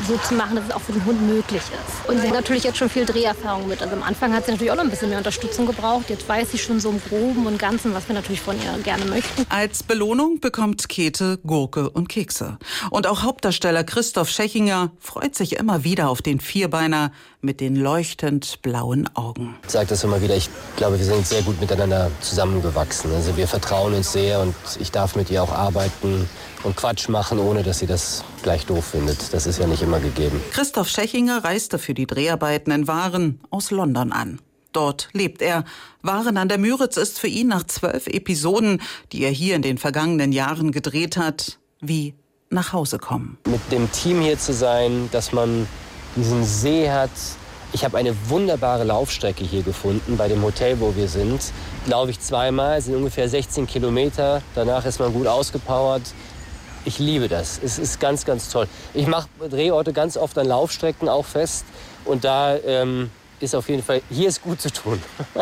so zu machen, dass es auch für den Hund möglich ist. Und sie hat natürlich jetzt schon viel Dreherfahrung mit. Also am Anfang hat sie natürlich auch noch ein bisschen mehr Unterstützung gebraucht. Jetzt weiß sie schon so im Groben und Ganzen, was wir natürlich von ihr gerne möchten. Als Belohnung bekommt Käthe Gurke und Kekse. Und auch Hauptdarsteller Christoph Schechinger freut sich immer wieder auf den Vierbeiner mit den leuchtend blauen Augen. Ich sage das immer wieder, ich glaube, wir sind sehr gut miteinander zusammengewachsen. Also wir vertrauen uns sehr und ich darf mit ihr auch arbeiten und Quatsch machen, ohne dass sie das gleich doof findet. Das ist ja nicht immer gegeben. Christoph Schechinger reiste für die Dreharbeiten in Waren aus London an. Dort lebt er. Waren an der Müritz ist für ihn nach 12 Episoden, die er hier in den vergangenen Jahren gedreht hat, wie nach Hause kommen. Mit dem Team hier zu sein, dass man diesen See hat. Ich habe eine wunderbare Laufstrecke hier gefunden, bei dem Hotel, wo wir sind. Laufe ich zweimal, sind ungefähr 16 Kilometer. Danach ist man gut ausgepowert. Ich liebe das. Es ist ganz, ganz toll. Ich mache Drehorte ganz oft an Laufstrecken auch fest. Und da ist auf jeden Fall, hier ist gut zu tun.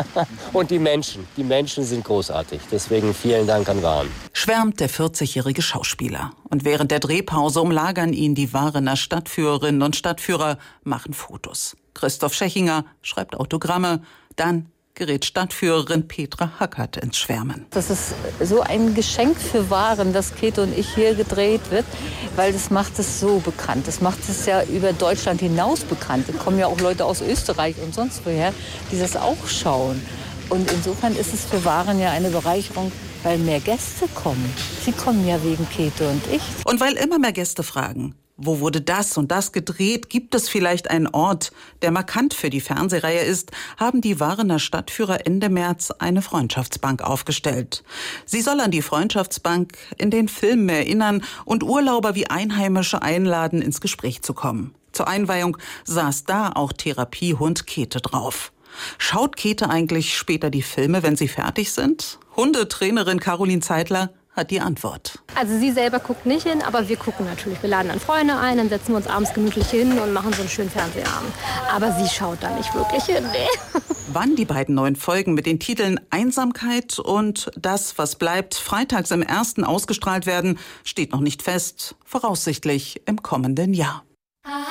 Und die Menschen sind großartig. Deswegen vielen Dank an Waren. Schwärmt der 40-jährige Schauspieler. Und während der Drehpause umlagern ihn die Warener Stadtführerinnen und Stadtführer, machen Fotos. Christoph Schechinger schreibt Autogramme, dann gerät Stadtführerin Petra Hackert ins Schwärmen. Das ist so ein Geschenk für Waren, dass Käthe und ich hier gedreht wird, weil das macht es so bekannt. Das macht es ja über Deutschland hinaus bekannt. Da kommen ja auch Leute aus Österreich und sonst woher, die das auch schauen. Und insofern ist es für Waren ja eine Bereicherung, weil mehr Gäste kommen. Sie kommen ja wegen Käthe und ich. Und weil immer mehr Gäste fragen, wo wurde das und das gedreht? Gibt es vielleicht einen Ort, der markant für die Fernsehreihe ist? Haben die Warener Stadtführer Ende März eine Freundschaftsbank aufgestellt. Sie soll an die Freundschaftsbank in den Filmen erinnern und Urlauber wie Einheimische einladen, ins Gespräch zu kommen. Zur Einweihung saß da auch Therapiehund Käthe drauf. Schaut Käthe eigentlich später die Filme, wenn sie fertig sind? Hundetrainerin Caroline Zeitler hat die Antwort. Also sie selber guckt nicht hin, aber wir gucken natürlich. Wir laden dann Freunde ein, dann setzen wir uns abends gemütlich hin und machen so einen schönen Fernsehabend. Aber sie schaut da nicht wirklich hin, nee. Wann die beiden neuen Folgen mit den Titeln Einsamkeit und Das, was bleibt, freitags im 1. ausgestrahlt werden, steht noch nicht fest. Voraussichtlich im kommenden Jahr.